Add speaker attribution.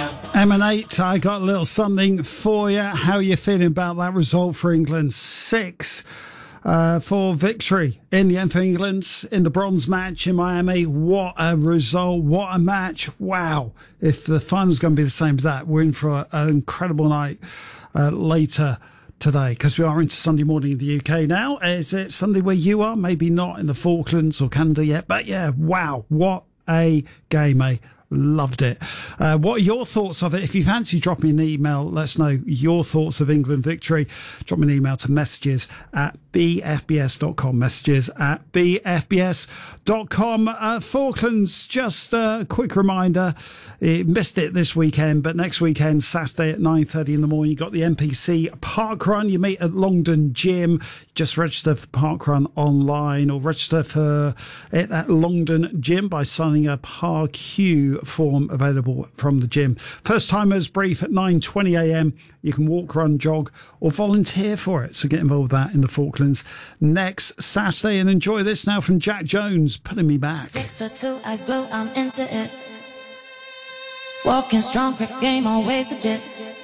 Speaker 1: Emanate, I got a little something for you. How are you feeling about that result for England? 6 for victory in the end for England in the bronze match in Miami. What a result. What a match. Wow. If the final's going to be the same as that, we're in for an incredible night later today, because we are into Sunday morning in the UK now. Is it Sunday where you are? Maybe not in the Falklands or Canada yet, but yeah, wow. What a game, eh? Loved it. What are your thoughts of it? If you fancy dropping an email, let us know your thoughts of England victory. Drop me an email to messages@bfbs.com. Messages@bfbs.com. Falklands, just a quick reminder, it missed it this weekend, but next weekend, Saturday at 9:30 in the morning, you got the NPC Park Run. You meet at Longdon Gym. Just register for Park Run online or register for it at Longdon Gym by signing a PARQ form available from the gym. First timers brief at 9:20 a.m. You can walk, run, jog or volunteer for it. So get involved with that in the Falklands next Saturday. And enjoy this now from Jack Jones, Putting Me Back.
Speaker 2: 6'2", eyes blue, I'm into it. Walking strong, grip game, always legit.